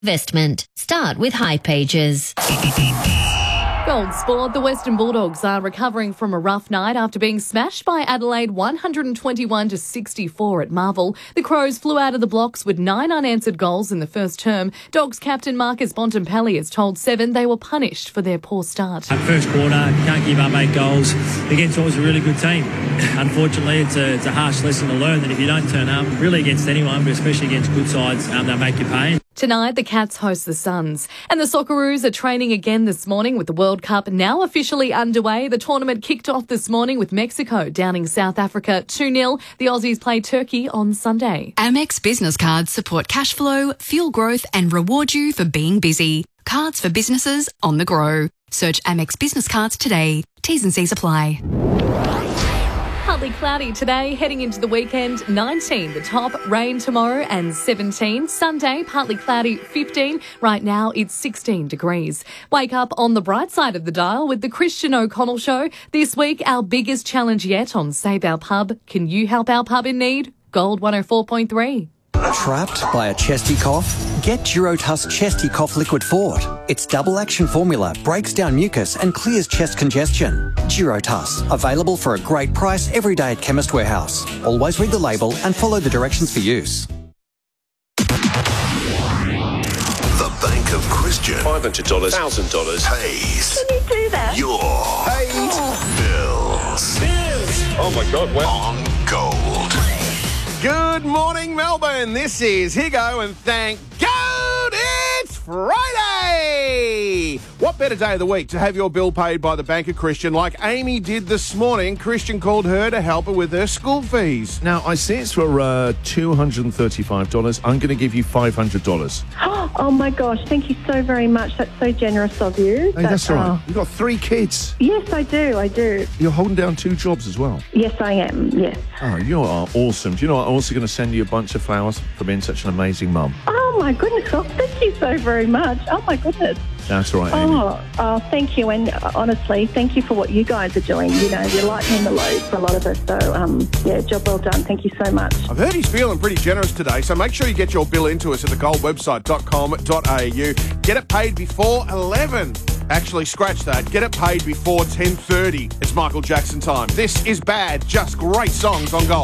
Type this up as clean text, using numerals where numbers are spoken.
Investment. Start with High Pages. Gold sport, the Western Bulldogs are recovering from a rough night after being smashed by Adelaide 121-64 at Marvel. The Crows flew out of the blocks with 9 unanswered goals in the first term. Dogs captain Marcus Bontempelli has told Seven they were punished for their poor start. First quarter, can't give up 8 goals against what was a really good team. Unfortunately, it's a harsh lesson to learn that if you don't turn up, really against anyone, but especially against good sides, they'll make you pay. Tonight, the Cats host the Suns. And the Socceroos are training again this morning with the World Cup now officially underway. The tournament kicked off this morning with Mexico downing South Africa 2-0. The Aussies play Turkey on Sunday. Amex business cards support cash flow, fuel growth and reward you for being busy. Cards for businesses on the go. Search Amex business cards today. T's and C's apply. Partly cloudy today, heading into the weekend, 19 the top, rain tomorrow and 17. Sunday, partly cloudy, 15. Right now, it's 16 degrees. Wake up on the bright side of the dial with the Christian O'Connell Show. This week, our biggest challenge yet on Save Our Pub. Can you help our pub in need? Gold 104.3. Trapped by a chesty cough? Get Durotus Chesty Cough Liquid Fort. Its double action formula breaks down mucus and clears chest congestion. Durotus, available for a great price every day at Chemist Warehouse. Always read the label and follow the directions for use. The Bank of Christian. $500, $1,000 pays. Can you do that? Your bills. Oh my God, wow. On Gold. Good morning, Melbourne. This is Higo, and thank God it's Friday. What better day of the week to have your bill paid by the Bank of Christian like Amy did this morning? Christian called her to help her with her school fees. Now, I see it's for $235. I'm going to give you $500. Oh my gosh, thank you so very much. That's so generous of you. Hey, that's all right. You've got 3 kids. Yes, I do. You're holding down 2 jobs as well. Yes, I am, yes. Oh, you are awesome. Do you know what? I'm also going to send you a bunch of flowers for being such an amazing mum. Oh my goodness, thank you so very much. Oh my goodness. That's all right, Amy. Oh, thank you. And honestly, thank you for what you guys are doing. You know, you're lightening the load for a lot of us. So, job well done. Thank you so much. I've heard he's feeling pretty generous today, so make sure you get your bill into us at thegoldwebsite.com.au. Get it paid before 11. Actually, scratch that. Get it paid before 10:30. It's Michael Jackson time. This is Bad, just great songs on Gold.